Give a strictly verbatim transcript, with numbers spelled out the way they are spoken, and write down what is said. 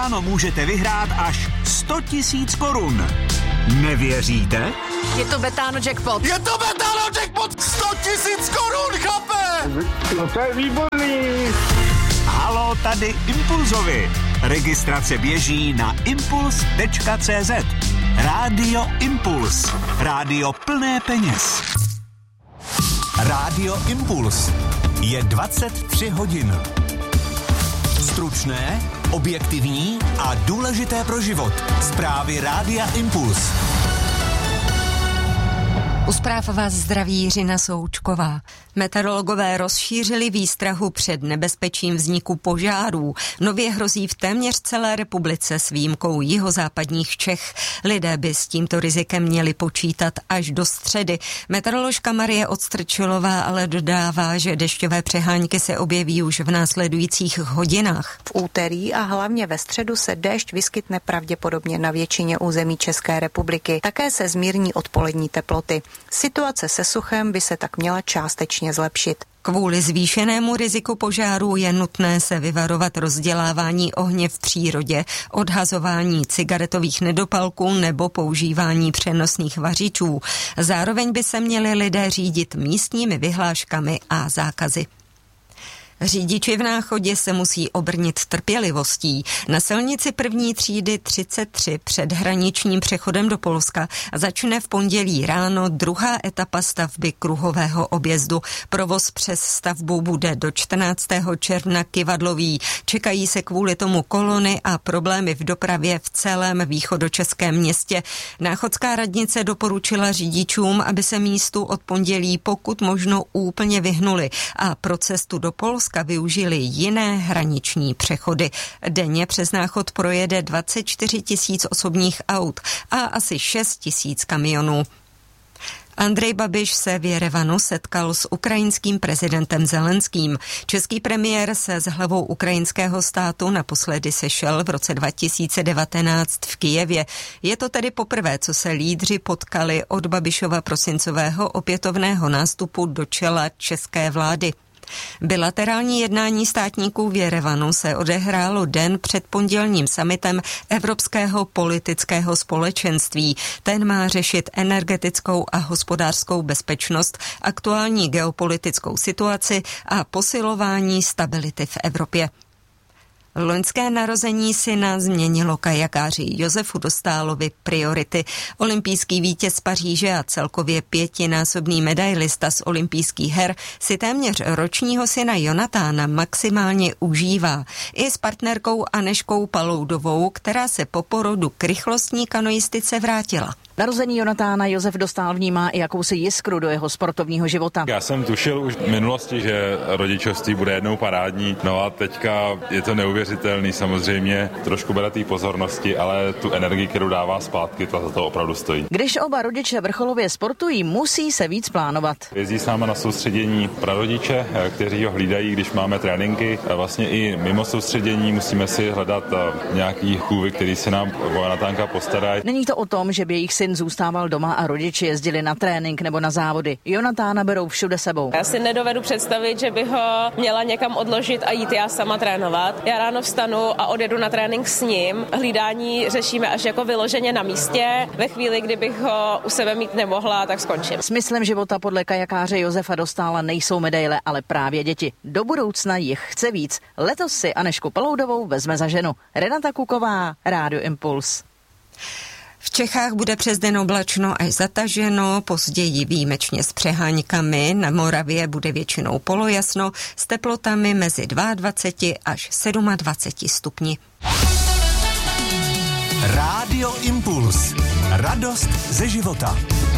Ano, můžete vyhrát až sto tisíc korun. Nevěříte? Je to Betano jackpot. Je to Betano jackpot! sto tisíc korun, chape! No to je výborný. Halo, tady Impulzovi. Registrace běží na impuls tečka cé zet. Rádio Impuls. Rádio plné peněz. Rádio Impuls. Je dvacet tři hodin. Stručné, objektivní a důležité pro život. Zprávy Rádia Impuls. U zpráv vás zdraví Jiřina Součková. Meteorologové rozšířili výstrahu před nebezpečím vzniku požárů. Nově hrozí v téměř celé republice s výjimkou jihozápadních Čech. Lidé by s tímto rizikem měli počítat až do středy. Meteoroložka Marie Odstrčilová ale dodává, že dešťové přehánky se objeví už v následujících hodinách. V úterý a hlavně ve středu se déšť vyskytne pravděpodobně na většině území České republiky. Také se zmírní odpolední teploty. Situace se suchem by se tak měla částečně zlepšit. Kvůli zvýšenému riziku požárů je nutné se vyvarovat rozdělávání ohně v přírodě, odhazování cigaretových nedopalků nebo používání přenosných vařičů. Zároveň by se měli lidé řídit místními vyhláškami a zákazy. Řidiči v Náchodě se musí obrnit trpělivostí. Na silnici první třídy třicet tři před hraničním přechodem do Polska začne v pondělí ráno druhá etapa stavby kruhového objezdu. Provoz přes stavbu bude do čtrnáctého června kyvadlový. Čekají se kvůli tomu kolony a problémy v dopravě v celém východočeském městě. Náchodská radnice doporučila řidičům, aby se místu od pondělí pokud možno úplně vyhnuli a pro cestu do Polska využili jiné hraniční přechody. Denně přes Náchod projede dvacet čtyři tisíc osobních aut a asi šest tisíc kamionů. Andrej Babiš se v Jerevanu setkal s ukrajinským prezidentem Zelenským. Český premiér se s hlavou ukrajinského státu naposledy sešel v roce dva tisíce devatenáct v Kyjevě. Je to tedy poprvé, co se lídři potkali od Babišova prosincového opětovného nástupu do čela české vlády. Bilaterální jednání státníků v Jerevanu se odehrálo den před pondělním summitem Evropského politického společenství. Ten má řešit energetickou a hospodářskou bezpečnost, aktuální geopolitickou situaci a posilování stability v Evropě. Loňské narození syna změnilo kajakáři Josefu Dostálovi priority. Olympijský vítěz Paříže a celkově pětinásobný medailista z olympijských her si téměř ročního syna Jonatána maximálně užívá. I s partnerkou Anežkou Paloudovou, která se po porodu k rychlostní kanoistice vrátila. Narození Jonatána Josef Dostál vnímá i jakousi jiskru do jeho sportovního života. Já jsem tušil už v minulosti, že rodičovství bude jednou parádní, no a teďka je to neuvěřitelný samozřejmě, trošku bere té pozornosti, ale tu energii, kterou dává zpátky, ta za to opravdu stojí. Když oba rodiče vrcholově sportují, musí se víc plánovat. Jezdí s náma na soustředění prarodiče, kteří ho hlídají, když máme tréninky. Vlastně i mimo soustředění musíme si hledat nějaký chůvy, který se nám o Jonatánka postarají. Není to o tom, že by jejich syn zůstával doma a rodiči jezdili na trénink nebo na závody. Jonatána berou všude sebou. Já si nedovedu představit, že bych ho měla někam odložit a jít já sama trénovat. Já ráno vstanu a odjedu na trénink s ním. Hlídání řešíme až jako vyloženě na místě. Ve chvíli, kdybych ho u sebe mít nemohla, tak skončím. Smyslem života podle kajakáře Josefa Dostála nejsou medaile, ale právě děti. Do budoucna jich chce víc. Letos si Anežku Paloudovou vezme za ženu. Renata Kuková, Rádio Impuls. V Čechách bude přes den oblačno až zataženo, později výjimečně s přeháňkami, na Moravě bude většinou polojasno s teplotami mezi dvacet dva až dvacet sedm stupni. Rádio Impuls. Radost ze života.